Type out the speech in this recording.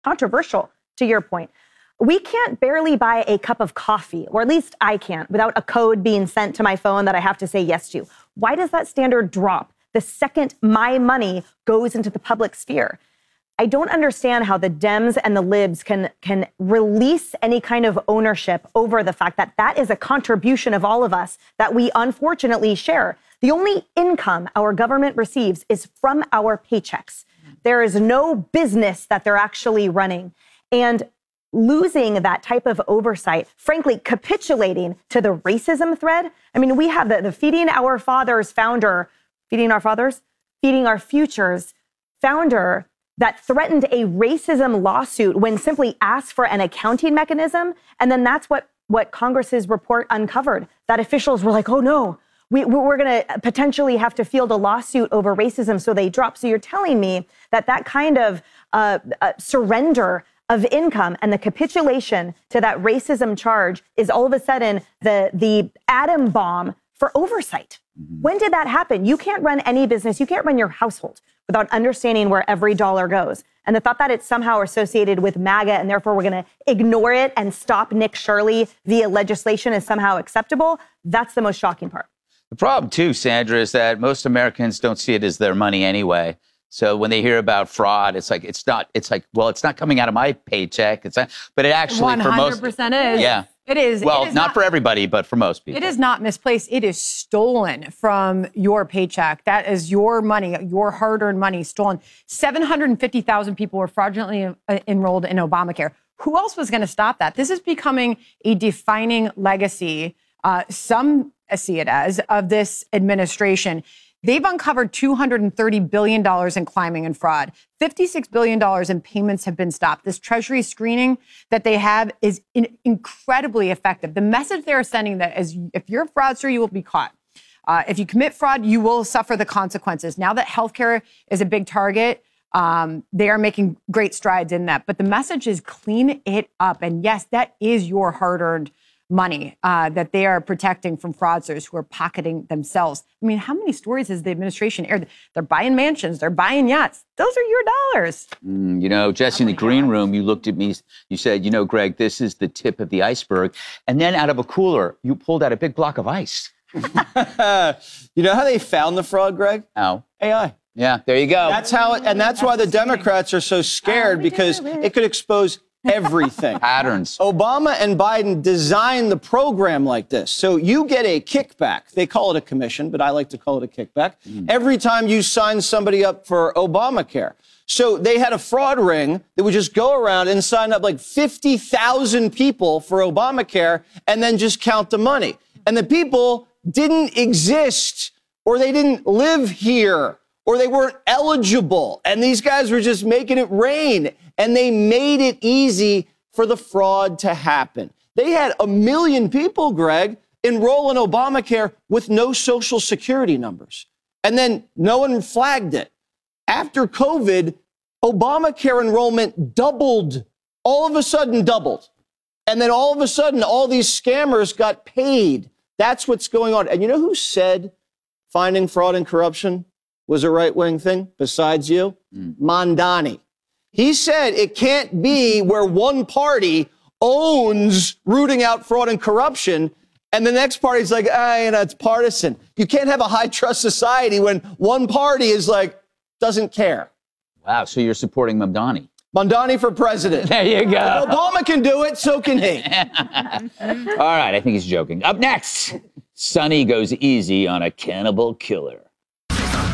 controversial, to your point. We can't barely buy a cup of coffee, or at least I can't, without a code being sent to my phone that I have to say yes to. Why does that standard drop the second my money goes into the public sphere? I don't understand how the Dems and the Libs can release any kind of ownership over the fact that that is a contribution of all of us that we unfortunately share. The only income our government receives is from our paychecks. There is no business that they're actually running. And losing that type of oversight, frankly, capitulating to the racism thread. I mean, we have the Feeding Our Fathers founder, Feeding Our Futures founder that threatened a racism lawsuit when simply asked for an accounting mechanism. And then that's what Congress's report uncovered, that officials were like, oh no, we're going to potentially have to field a lawsuit over racism, so they drop. So you're telling me that kind of surrender of income and the capitulation to that racism charge is all of a sudden the atom bomb for oversight. Mm-hmm. When did that happen? You can't run any business, you can't run your household without understanding where every dollar goes. And the thought that it's somehow associated with MAGA and therefore we're going to ignore it and stop Nick Shirley via legislation is somehow acceptable, that's the most shocking part. The problem, too, Sandra, is that most Americans don't see it as their money anyway. So when they hear about fraud, it's like, well, it's not coming out of my paycheck. It's not, but it actually, 100% for most, is. Yeah. It is. Well, it is not for everybody, but for most people. It is not misplaced. It is stolen from your paycheck. That is your money, your hard-earned money stolen. 750,000 people were fraudulently enrolled in Obamacare. Who else was going to stop that? This is becoming a defining legacy, some see it as, of this administration. They've uncovered $230 billion in climbing and fraud. $56 billion in payments have been stopped. This Treasury screening that they have is incredibly effective. The message they're sending that is, if you're a fraudster, you will be caught. If you commit fraud, you will suffer the consequences. Now that healthcare is a big target, they are making great strides in that. But the message is clean it up. And yes, that is your hard-earned money that they are protecting from fraudsters who are pocketing themselves. I mean, how many stories has the administration aired? They're buying mansions, they're buying yachts. Those are your dollars. You know, Jesse, in the green room, you looked at me, you said, you know, Greg, this is the tip of the iceberg. And then out of a cooler, you pulled out a big block of ice. You know how they found the fraud, Greg? How? AI. Yeah, there you go. That's how, and that's why the Democrats are so scared, because it could expose everything. Patterns. Obama and Biden designed the program like this. So you get a kickback. They call it a commission, but I like to call it a kickback. Every time you sign somebody up for Obamacare. So they had a fraud ring that would just go around and sign up like 50,000 people for Obamacare and then just count the money. And the people didn't exist, or they didn't live here, or they weren't eligible. And these guys were just making it rain. And they made it easy for the fraud to happen. They had 1 million people, Greg, enroll in Obamacare with no social security numbers. And then no one flagged it. After COVID, Obamacare enrollment doubled, all of a sudden doubled. And then all of a sudden, all these scammers got paid. That's what's going on. And you know who said finding fraud and corruption was a right-wing thing besides you? Mondani. He said it can't be where one party owns rooting out fraud and corruption, and the next party's like, it's partisan. You can't have a high-trust society when one party is like, doesn't care. Wow, so you're supporting Mamdani. Mondani for president. There you go. If Obama can do it, so can he. All right, I think he's joking. Up next, Sonny goes easy on a cannibal killer.